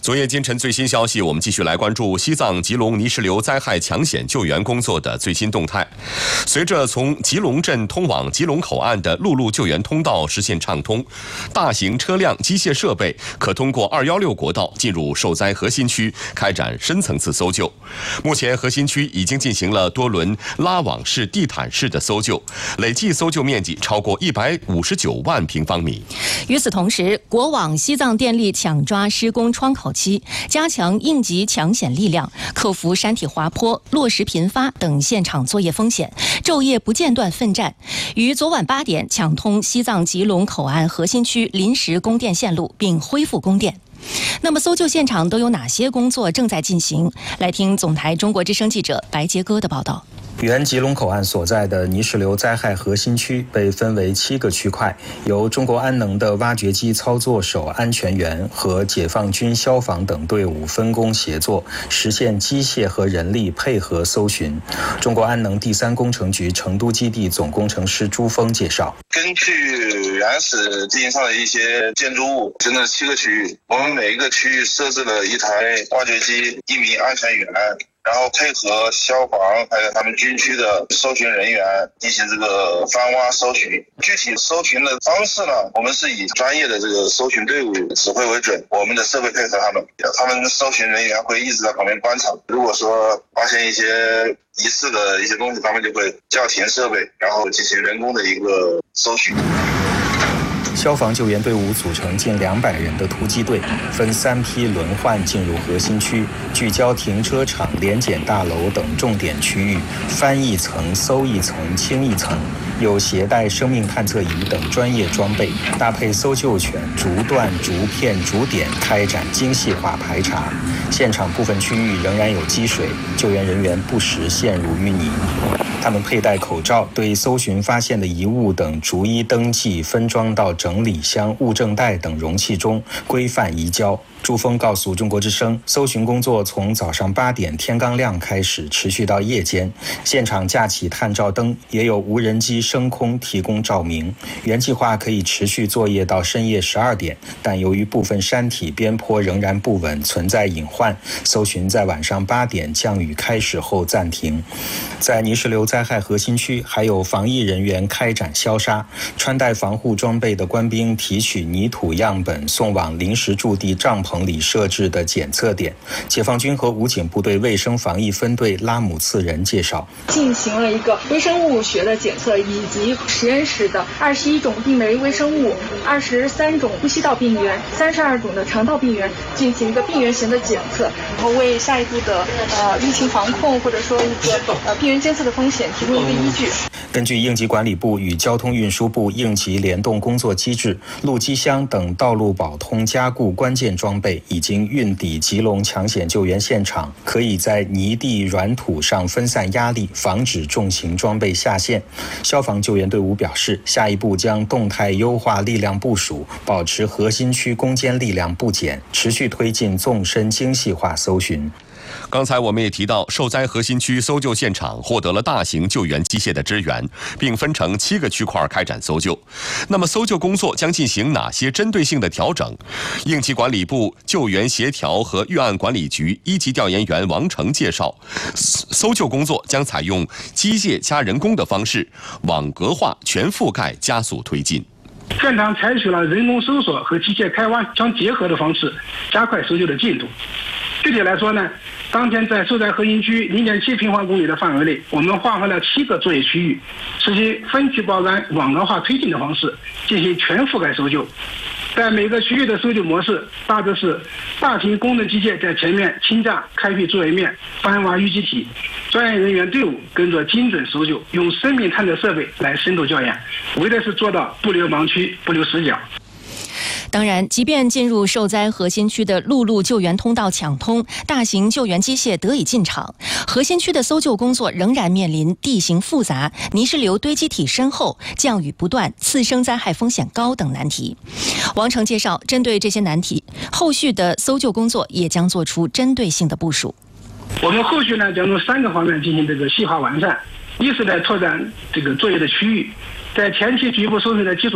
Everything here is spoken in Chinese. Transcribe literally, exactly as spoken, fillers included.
昨夜今晨最新消息，我们继续来关注西藏吉隆泥石流灾害抢险救援工作的最新动态。随着从吉隆镇通往吉隆口岸的陆路救援通道实现畅通，大型车辆、机械设备可通过二一六国道进入受灾核心区，开展深层次搜救。目前核心区已经进行了多轮拉网式、地毯式的搜救，累计搜救面积超过一百五十九万平方米。 与此同时，国网西藏电力抢抓施工窗口期，加强应急抢险力量，克服山体滑坡、落石频发等现场作业风险，昼夜不间断奋战，于昨晚八点抢通西藏吉隆口岸核心区临时供电线路，并恢复供电。那么搜救现场都有哪些工作正在进行？来听总台中国之声记者白杰哥的报道。 原吉隆口岸所在的泥石流灾害核心区被分为七个区块，由中国安能的挖掘机操作手安全员和解放军消防等队伍分工协作，实现机械和人力配合搜寻。中国安能第三工程局成都基地总工程师朱峰介绍， 根据原始地形上的一些建筑物，分成七个区域，我们每一个区域设置了一台挖掘机、一名安全员，然后配合消防还有他们军区的搜寻人员进行这个翻挖搜寻。具体搜寻的方式呢，我们是以专业的这个搜寻队伍指挥为准，我们的设备配合他们，他们搜寻人员会一直在旁边观察。如果说发现一些疑似的一些东西，他们就会叫停设备，然后进行人工的一个搜寻。 消防救援队伍组成近两百人的突击队，分三批轮换进入核心区，聚焦停车场、联检大楼等重点区域，翻一层、搜一层、清一层。有携带生命探测仪等专业装备，搭配搜救犬，逐段、逐片、逐点开展精细化排查。现场部分区域仍然有积水，救援人员不时陷入淤泥。他们佩戴口罩，对搜寻发现的遗物等逐一登记，分装到整理箱、物证袋等容器中，规范移交。朱峰告诉中国之声，搜寻工作从早上八点天刚亮开始，持续到夜间。现场架起探照灯，也有无人机升空提供照明。原计划可以持续作业到深夜十二点，但由于部分山体边坡仍然不稳，存在隐患，搜寻在晚上八点降雨开始后暂停。在泥石流灾害核心区，还有防疫人员开展消杀，穿戴防护装备的官兵提取泥土样本，送往临时驻地帐篷里设置的检测点。解放军和武警部队卫生防疫分队拉姆次仁介绍， 进行了一个微生物学的检测，以及实验室的二十一种病媒微生物、二十三种呼吸道病原、三十二种的肠道病原进行一个病原型的检测，然后为下一步的呃疫情防控或者说一个呃病原监测的风险提供一个依据。 根据应急管理部与交通运输部应急联动工作机制，路基箱等道路保通加固关键装备已经运抵吉隆抢险救援现场，可以在泥地软土上分散压力，防止重型装备下陷。消防救援队伍表示，下一步将动态优化力量部署，保持核心区攻坚力量不减，持续推进纵深精细化搜寻。 刚才我们也提到，受灾核心区搜救现场获得了大型救援机械的支援，并分成七个区块开展搜救。那么搜救工作将进行哪些针对性的调整？应急管理部救援协调和预案管理局一级调研员王成介绍，搜救工作将采用机械加人工的方式，网格化、全覆盖，加速推进。 现场采取了人工搜索和机械开挖相结合的方式，加快搜救的进度。具体来说呢，当天在受灾核心区零点七平方公里的范围内，我们划分了七个作业区域，实行分区包干、网格化推进的方式，进行全覆盖搜救。在每个区域的搜救模式大致是：大型工程机械在前面倾架开辟作业面，翻挖淤积体；专业人员队伍跟着精准搜救，用生命探测设备来深度校验，为的是做到不留盲区、不留死角。 当然，即便进入受灾核心区的陆路救援通道抢通，大型救援机械得以进场，核心区的搜救工作仍然面临地形复杂、泥石流堆积体深厚、降雨不断、次生灾害风险高等难题。王成介绍，针对这些难题，后续的搜救工作也将做出针对性的部署。 我们后续呢，将从三个方面进行这个细化完善。一是在拓展这个作业的区域，在前期局部搜寻的基础